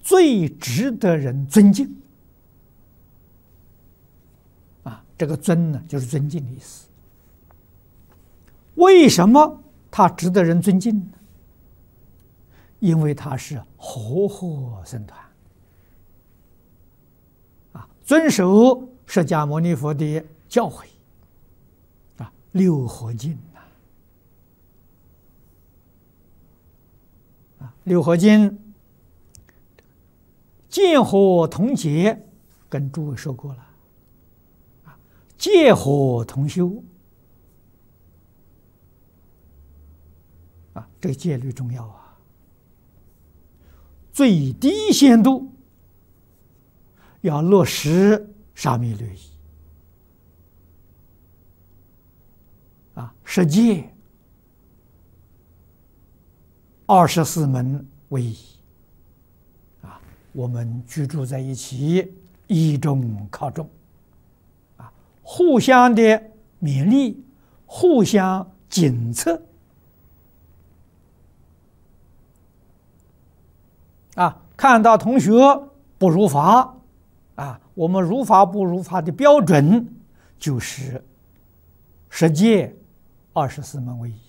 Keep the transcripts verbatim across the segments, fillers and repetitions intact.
最值得人尊敬。啊，这个尊呢，就是尊敬的意思。为什么他值得人尊敬呢？因为他是活活僧团，啊，遵守释迦牟尼佛的教诲，啊，六合敬呐，啊，六合敬，见火同结，跟诸位说过了，啊，戒火同修，啊，这个戒律重要啊。最低限度要落实沙弥律仪，啊，十戒、二十四门为宜，啊，我们居住在一起，依中靠中，啊，互相的勉励，互相检测。啊，看到同学不如法，啊，我们如法不如法的标准就是十戒、二十四门为宜。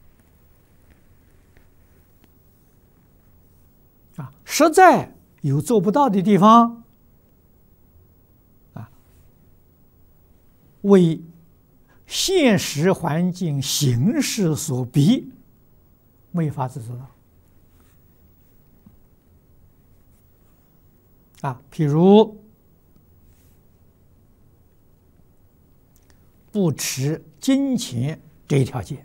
啊，实在有做不到的地方，啊，为现实环境形势所逼，没法子做到。啊，譬如不持金钱这一条戒，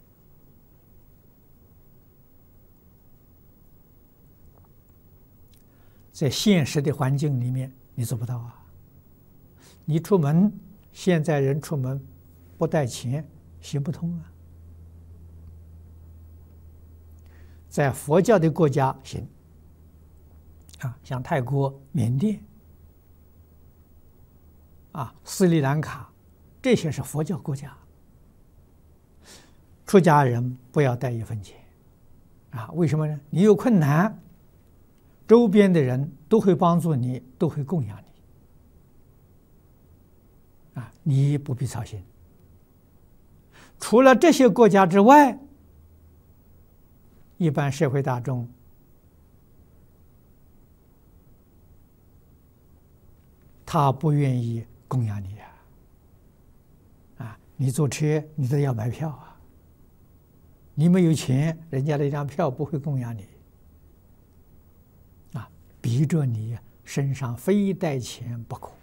在现实的环境里面，你做不到啊。你出门，现在人出门不带钱行不通啊。在佛教的国家行。啊，像泰国、缅甸、啊斯里兰卡，这些是佛教国家，出家人不要带一分钱，啊，为什么呢？你有困难，周边的人都会帮助你，都会供养你，啊，你不必操心。除了这些国家之外，一般社会大众。他不愿意供养你呀，啊，你坐车你都要买票啊，你没有钱，人家的一张票不会供养你，啊，逼着你身上非带钱不可。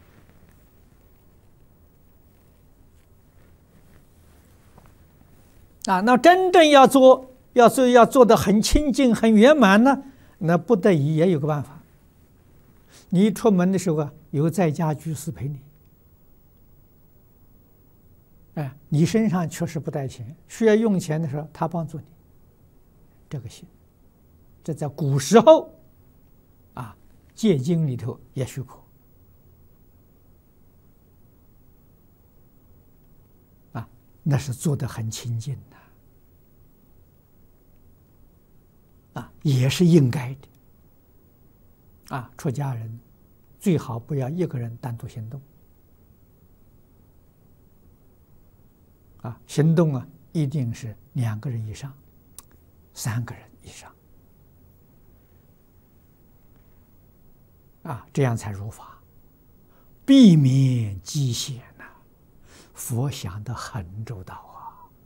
啊，那真正要做，要做要做得很清净、很圆满呢，那不得已也有个办法。你出门的时候啊，有在家居士陪你，哎，你身上确实不带钱，需要用钱的时候，他帮助你，这个行。这在古时候，啊，戒经里头也许可，啊，那是做得很清净的，啊，也是应该的。啊，出家人最好不要一个人单独行动，啊，行动啊一定是两个人以上，三个人以上，啊，这样才如法，避免极险呐。佛想得很周到啊。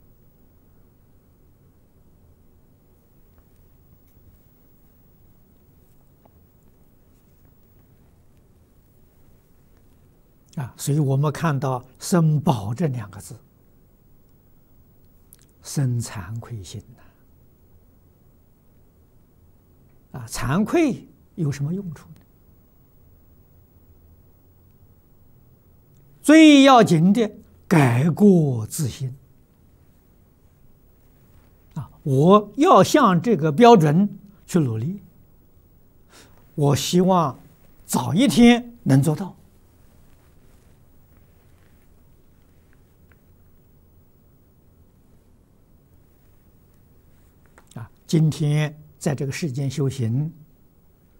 啊，所以我们看到“生宝”这两个字，生惭愧心呐！啊，惭愧有什么用处呢？最要紧的，改过自新。啊，我要向这个标准去努力，我希望早一天能做到。今天在这个世间修行，